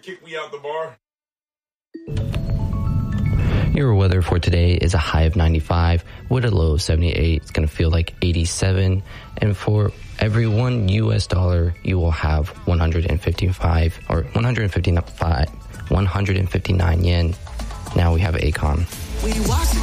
kick me out the bar. Your weather for today is a high of 95 with a low of 78. It's going to feel like 87. And for every $1 US, you will have 159 yen. Now we have Akon.